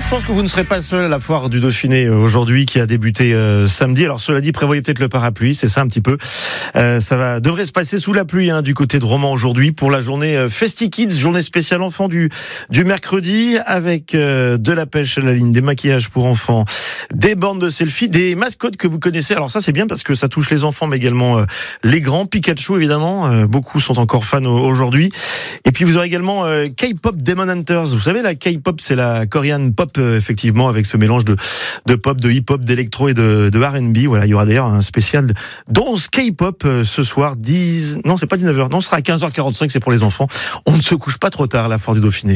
Je pense que vous ne serez pas seul à la foire du Dauphiné aujourd'hui qui a débuté samedi. Alors cela dit, prévoyez peut-être le parapluie, c'est ça un petit peu. Ça devrait se passer sous la pluie du côté de Romans aujourd'hui pour la journée Festi-Kids, journée spéciale enfants du mercredi avec de la pêche à la ligne, des maquillages pour enfants, des bornes de selfie, des mascottes que vous connaissez. Alors ça c'est bien parce que ça touche les enfants mais également les grands. Pikachu évidemment, beaucoup sont encore fans aujourd'hui. Et puis vous aurez également K-pop Demon Hunters. Vous savez la K-pop c'est la Korean pop effectivement avec ce mélange de pop, de hip-hop, d'électro et de R&B. Voilà, il y aura d'ailleurs un spécial danse K-pop ce soir non, c'est pas 19h. Non, ce sera à 15h45, c'est pour les enfants. On ne se couche pas trop tard à la foire du Dauphiné.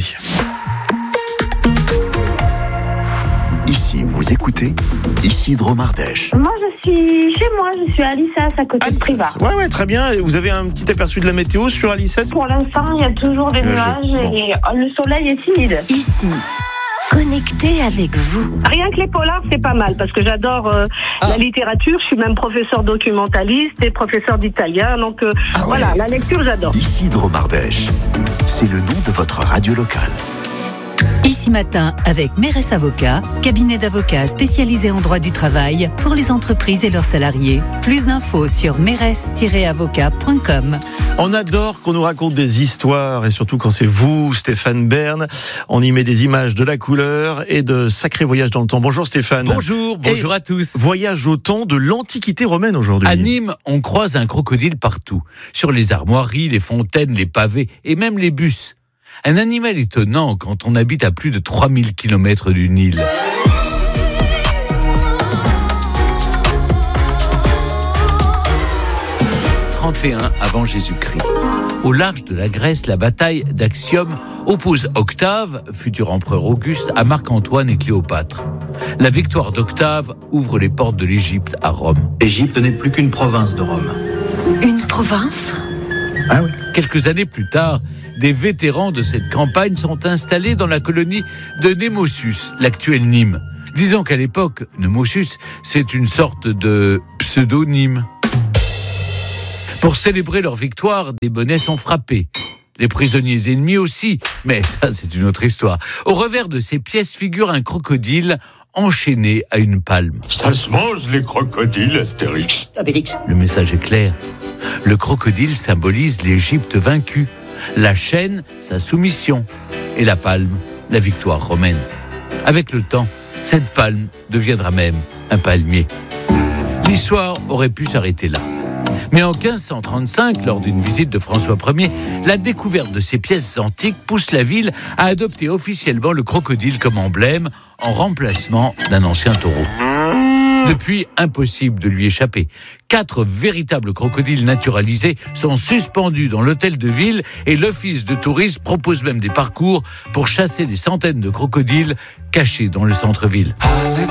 Ici, vous écoutez Isidro Mardèche. Moi, je suis chez moi, je suis à Alissas, à côté de Privas. Ouais, très bien. Vous avez un petit aperçu de la météo sur Alissas ? Pour l'instant, il y a toujours des nuages et le soleil est timide. Ici, connecté avec vous. Rien que les polars, c'est pas mal, parce que j'adore la littérature. Je suis même professeur documentaliste et professeur d'italien. Donc voilà, la lecture, j'adore. Isidro Mardèche, c'est le nom de votre radio locale. Ici Matin avec Mérès Avocat, cabinet d'avocats spécialisé en droit du travail pour les entreprises et leurs salariés. Plus d'infos sur mérès-avocat.com. On adore qu'on nous raconte des histoires et surtout quand c'est vous, Stéphane Bern. On y met des images de la couleur et de sacrés voyages dans le temps. Bonjour Stéphane. Bonjour à tous. Voyage au temps de l'Antiquité romaine aujourd'hui. À Nîmes, on croise un crocodile partout. Sur les armoiries, les fontaines, les pavés et même les bus. Un animal étonnant quand on habite à plus de 3000 km du Nil. « 31 avant Jésus-Christ. Au large de la Grèce, la bataille d'Actium oppose Octave, futur empereur Auguste, à Marc-Antoine et Cléopâtre. La victoire d'Octave ouvre les portes de l'Égypte à Rome. L'Égypte n'est plus qu'une province de Rome. Une province ? Ah oui. Quelques années plus tard, des vétérans de cette campagne sont installés dans la colonie de Nemausus, l'actuelle Nîmes. Disons qu'à l'époque, Nemausus, c'est une sorte de pseudonyme. Pour célébrer leur victoire, des bonnets sont frappés. Les prisonniers ennemis aussi, mais ça c'est une autre histoire. Au revers de ces pièces figure un crocodile enchaîné à une palme. Ça se mange les crocodiles, Astérix. Le message est clair. Le crocodile symbolise l'Égypte vaincue. La chaîne, sa soumission. Et la palme, la victoire romaine. Avec le temps, cette palme deviendra même un palmier. L'histoire aurait pu s'arrêter là. Mais en 1535, lors d'une visite de François Ier, la découverte de ces pièces antiques pousse la ville à adopter officiellement le crocodile comme emblème en remplacement d'un ancien taureau. Depuis, impossible de lui échapper. 4 véritables crocodiles naturalisés sont suspendus dans l'hôtel de ville et l'office de tourisme propose même des parcours pour chasser des centaines de crocodiles cachés dans le centre-ville. Les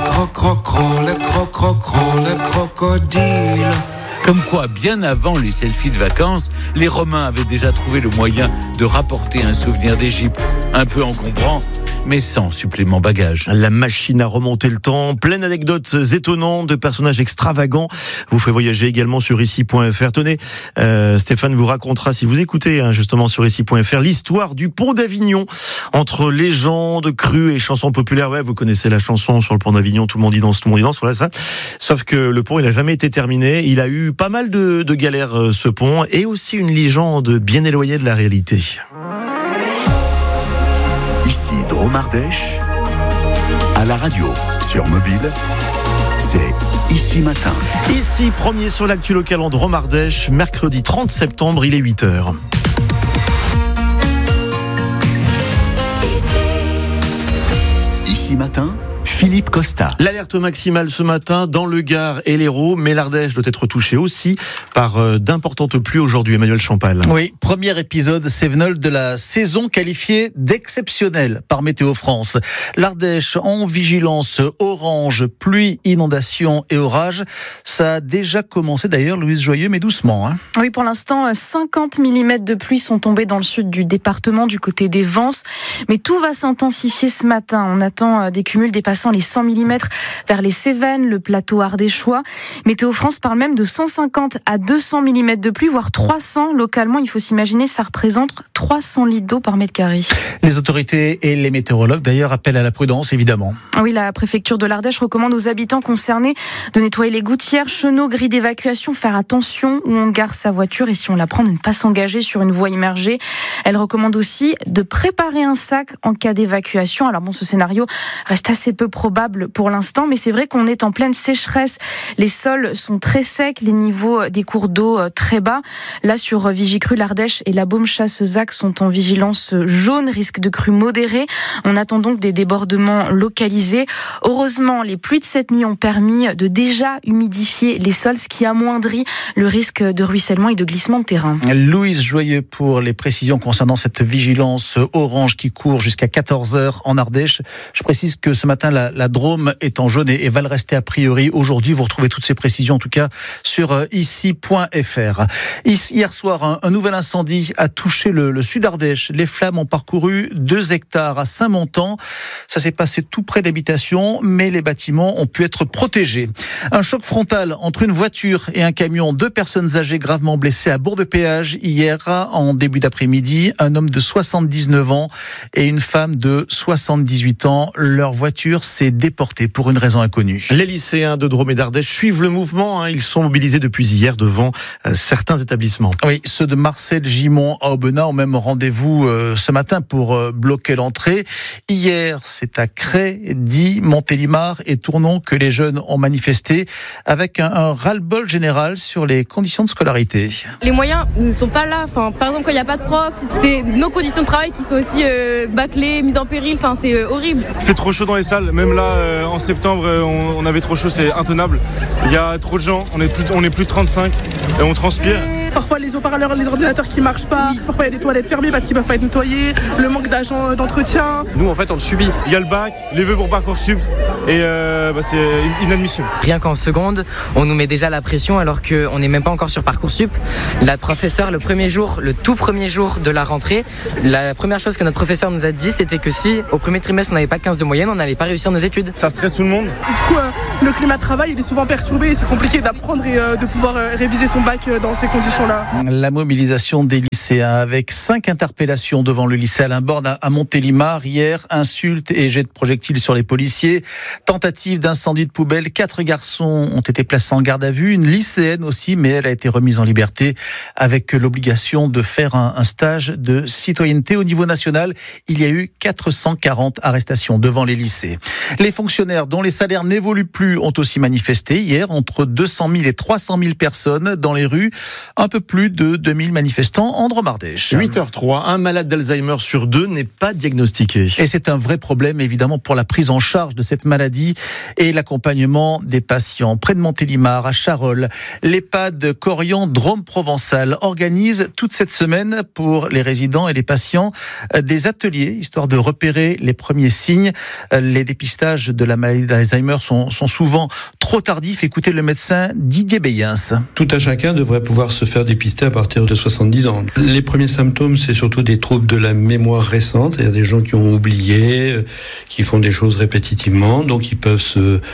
crocodiles. Comme quoi, bien avant les selfies de vacances, les Romains avaient déjà trouvé le moyen de rapporter un souvenir d'Égypte. Un peu encombrant, mais sans supplément bagage. La machine à remonter le temps, pleine d'anecdotes étonnantes, de personnages extravagants, vous fait voyager également sur ici.fr. Tenez, Stéphane vous racontera, si vous écoutez justement sur ici.fr, l'histoire du pont d'Avignon, entre légendes, crues et chansons populaires. Ouais, vous connaissez la chanson sur le pont d'Avignon, tout le monde y danse, voilà ça. Sauf que le pont, il a jamais été terminé, il a eu pas mal de galères ce pont, et aussi une légende bien éloignée de la réalité. Isidro Mardèche, à la radio, sur mobile, c'est Ici Matin. Ici, premier sur l'actu local en Dromardèche, mercredi 30 septembre, il est 8h. Ici Matin, Philippe Costa. L'alerte maximale ce matin dans le Gard et l'Hérault, mais l'Ardèche doit être touchée aussi par d'importantes pluies aujourd'hui. Emmanuel Champal. Oui, premier épisode Cévenol de la saison qualifiée d'exceptionnelle par Météo France. L'Ardèche en vigilance orange, pluie, inondation et orage. Ça a déjà commencé d'ailleurs, Louise Joyeux, mais doucement. Oui, pour l'instant, 50 mm de pluie sont tombés dans le sud du département, du côté des Vences. Mais tout va s'intensifier ce matin. On attend des cumuls dépassant dépassant les 100 mm vers les Cévennes, le plateau ardéchois. Météo France parle même de 150 à 200 mm de pluie, voire 300 localement. Il faut s'imaginer, ça représente 300 litres d'eau par mètre carré. Les autorités et les météorologues d'ailleurs appellent à la prudence, évidemment. Oui, la préfecture de l'Ardèche recommande aux habitants concernés de nettoyer les gouttières, chenaux, grilles d'évacuation, faire attention où on gare sa voiture et si on la prend, de ne pas s'engager sur une voie immergée. Elle recommande aussi de préparer un sac en cas d'évacuation. Alors bon, ce scénario reste assez peu probable pour l'instant, mais c'est vrai qu'on est en pleine sécheresse. Les sols sont très secs, les niveaux des cours d'eau très bas. Là, sur Vigicru, l'Ardèche et la Baume-Chassezac sont en vigilance jaune, risque de crue modérée. On attend donc des débordements localisés. Heureusement, les pluies de cette nuit ont permis de déjà humidifier les sols, ce qui amoindrit le risque de ruissellement et de glissement de terrain. Louise Joyeux pour les précisions concernant cette vigilance orange qui court jusqu'à 14h en Ardèche. Je précise que ce matin, la Drôme est en jaune et va le rester a priori aujourd'hui. Vous retrouvez toutes ces précisions en tout cas sur ici.fr. Hier soir, un nouvel incendie a touché le sud Ardèche. Les flammes ont parcouru 2 hectares à Saint-Montan. Ça s'est passé tout près d'habitations, mais les bâtiments ont pu être protégés. Un choc frontal entre une voiture et un camion. 2 personnes âgées gravement blessées à Bourg-de-Péage hier en début d'après-midi. Un homme de 79 ans et une femme de 78 ans. Leur voiture s'est déportée pour une raison inconnue. Les lycéens de Drôme et d'Ardèche suivent le mouvement. Ils sont mobilisés depuis hier devant certains établissements. Oui, ceux de Marcel, Gimont, à Aubenas ont même rendez-vous ce matin pour bloquer l'entrée. Hier, c'est à Cray, Die, Montélimar et Tournon que les jeunes ont manifesté avec un ras-le-bol général sur les conditions de scolarité. Les moyens ne sont pas là. Par exemple, quand il n'y a pas de profs, c'est nos conditions de travail qui sont aussi bâclées, mises en péril. C'est horrible. Il fait trop chaud dans les salles. Même là, en septembre, on avait trop chaud. C'est intenable. Il y a trop de gens. On est plus de 35 et on transpire. Parfois les haut-parleurs, les ordinateurs qui marchent pas. Parfois il y a des toilettes fermées parce qu'ils peuvent pas être nettoyés. Le manque d'agents d'entretien. Nous en fait on le subit. Il y a le bac, les vœux pour Parcoursup et c'est inadmissible. Rien qu'en seconde, on nous met déjà la pression alors qu'on n'est même pas encore sur Parcoursup. La professeure, le tout premier jour de la rentrée, la première chose que notre professeur nous a dit, c'était que si au premier trimestre on n'avait pas 15 de moyenne, on n'allait pas réussir nos études. Ça stresse tout le monde. Et du coup, le climat de travail il est souvent perturbé et c'est compliqué d'apprendre et de pouvoir réviser son bac dans ces conditions-là. La mobilisation des lycéens avec 5 interpellations devant le lycée Alain Borne à Montélimar hier, insultes et jets de projectiles sur les policiers, tentative d'incendie de poubelle, 4 garçons ont été placés en garde à vue, une lycéenne aussi, mais elle a été remise en liberté avec l'obligation de faire un stage de citoyenneté au niveau national. Il y a eu 440 arrestations devant les lycées. Les fonctionnaires dont les salaires n'évoluent plus ont aussi manifesté hier, entre 200 000 et 300 000 personnes dans les rues, un peu plus de 2000 manifestants en Drôme-Ardèche. 8h03, un malade d'Alzheimer sur 2 n'est pas diagnostiqué. Et c'est un vrai problème évidemment pour la prise en charge de cette maladie et l'accompagnement des patients. Près de Montélimar, à Charolles, l'EHPAD Corian Drôme Provençal organise toute cette semaine pour les résidents et les patients des ateliers, histoire de repérer les premiers signes. Les dépistages de la maladie d'Alzheimer sont souvent trop tardifs. Écoutez le médecin Didier Beyens. Tout un chacun devrait pouvoir se faire dépister à partir de 70 ans. Les premiers symptômes, c'est surtout des troubles de la mémoire récente. Il y a des gens qui ont oublié, qui font des choses répétitivement, donc ils peuvent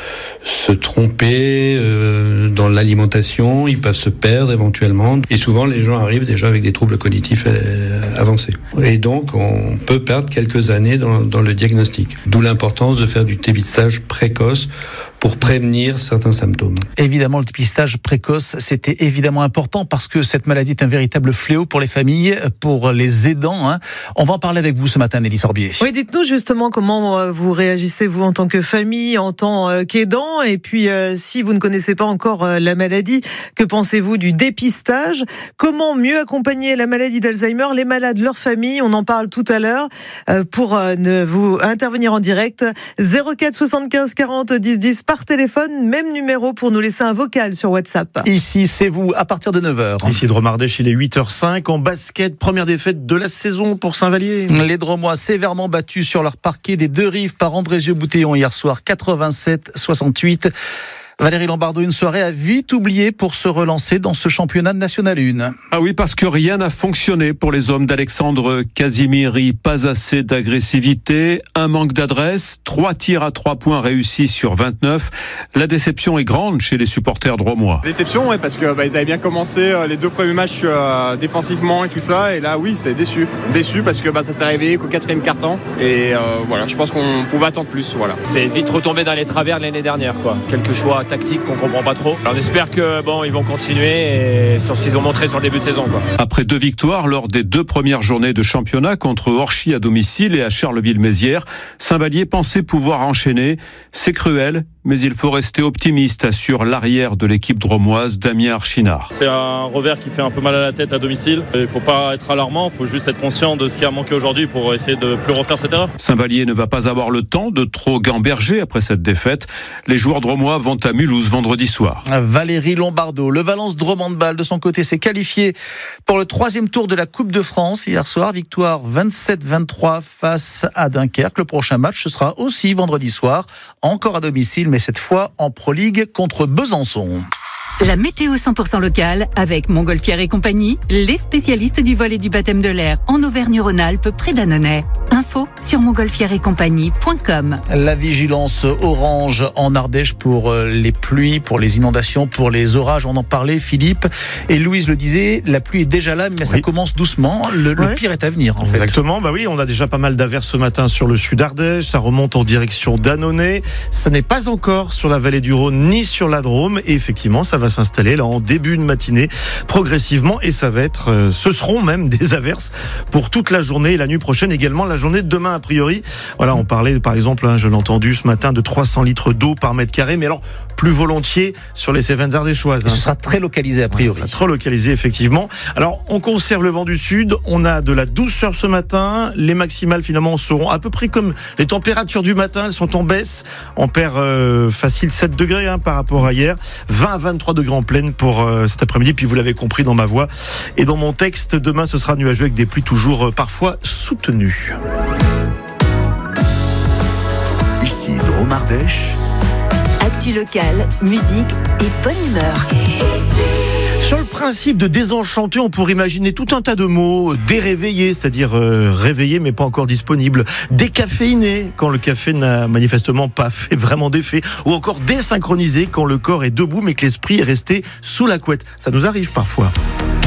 se tromper dans l'alimentation, ils peuvent se perdre éventuellement. Et souvent, les gens arrivent déjà avec des troubles cognitifs avancés. Et donc, on peut perdre quelques années dans le diagnostic. D'où l'importance de faire du dépistage précoce pour prévenir certains symptômes. Évidemment, le dépistage précoce, c'était évidemment important parce que cette maladie est un véritable fléau pour les familles, pour les aidants. On va en parler avec vous ce matin, Nelly Sorbier. Oui, dites-nous justement comment vous réagissez, vous, en tant que famille, en tant qu'aidant. Et puis, si vous ne connaissez pas encore la maladie, que pensez-vous du dépistage ? Comment mieux accompagner la maladie d'Alzheimer, les malades, leurs familles ? On en parle tout à l'heure. Pour vous intervenir en direct, 04 75 40 10 10 par téléphone, même numéro pour nous laisser un vocal sur WhatsApp. Ici, c'est vous, à partir de 9h. Ici, Drôme-Ardèche, il est 8h05. En basket, première défaite de la saison pour Saint-Vallier. Les Drômois sévèrement battus sur leur parquet des Deux Rives par Andrézieux-Boutéon hier soir, 87-68. Valérie Lombardo, une soirée à vite oubliée pour se relancer dans ce championnat de National 1. Ah oui, parce que rien n'a fonctionné pour les hommes d'Alexandre Casimiri. Pas assez d'agressivité, un manque d'adresse, 3 tirs à 3 points réussis sur 29. La déception est grande chez les supporters dromois. Déception, ouais, parce que ils avaient bien commencé les 2 premiers matchs défensivement et tout ça, et là oui, c'est déçu. Déçu parce que ça s'est réveillé qu'au 4e quart-temps, et voilà, je pense qu'on pouvait attendre plus. Voilà. C'est vite retombé dans les travers de l'année dernière, quoi. Quelques choix tactiques qu'on comprend pas trop. Alors, on espère que ils vont continuer sur ce qu'ils ont montré sur le début de saison, quoi. Après 2 victoires lors des 2 premières journées de championnat contre Orchy à domicile et à Charleville-Mézières, Saint-Vallier pensait pouvoir enchaîner. C'est cruel, mais il faut rester optimiste, assure l'arrière de l'équipe dromoise, Damien Archinard. C'est un revers qui fait un peu mal à la tête à domicile. Il ne faut pas être alarmant, il faut juste être conscient de ce qui a manqué aujourd'hui pour essayer de ne plus refaire cette erreur. Saint-Vallier ne va pas avoir le temps de trop gamberger après cette défaite. Les joueurs dromois vont à Mulhouse vendredi soir. Valérie Lombardo, le Valence Drôme Handball de son côté s'est qualifié pour le 3e tour de la Coupe de France hier soir. Victoire 27-23 face à Dunkerque. Le prochain match, ce sera aussi vendredi soir, encore à domicile, mais cette fois en Pro League contre Besançon. La météo 100% locale avec Montgolfière et compagnie, les spécialistes du vol et du baptême de l'air en Auvergne-Rhône-Alpes près d'Annonay. Info sur montgolfièreetcompagnie.com. La vigilance orange en Ardèche pour les pluies, pour les inondations, pour les orages. On en parlait, Philippe et Louise le disait, la pluie est déjà là, mais ça commence doucement. Le pire est à venir, en fait. Exactement, oui, on a déjà pas mal d'averses ce matin sur le sud Ardèche, ça remonte en direction d'Annonay. Ça n'est pas encore sur la vallée du Rhône ni sur la Drôme, et effectivement, ça va s'installer là en début de matinée progressivement, et ça va être, ce seront même des averses pour toute la journée et la nuit prochaine également, la journée de demain a priori. Voilà, on parlait par exemple, je l'ai entendu ce matin, de 300 litres d'eau par mètre carré, mais alors plus volontiers sur les Cévennes ardéchoises. Ce sera très localisé a priori. Ça sera très localisé effectivement. Alors on conserve le vent du sud, on a de la douceur ce matin, les maximales finalement seront à peu près comme les températures du matin, elles sont en baisse, on perd facile 7 degrés par rapport à hier, 20 à 23 degrés en pleine pour cet après-midi, puis vous l'avez compris dans ma voix et dans mon texte, demain ce sera nuageux avec des pluies toujours parfois soutenues. Ici Drôme Ardèche. Actu locale, musique et bonne humeur. Sur le principe de désenchanter, on pourrait imaginer tout un tas de mots. Déréveillé, c'est-à-dire réveillé mais pas encore disponible. Décaféiné, quand le café n'a manifestement pas fait vraiment d'effet. Ou encore désynchronisé, quand le corps est debout mais que l'esprit est resté sous la couette. Ça nous arrive parfois.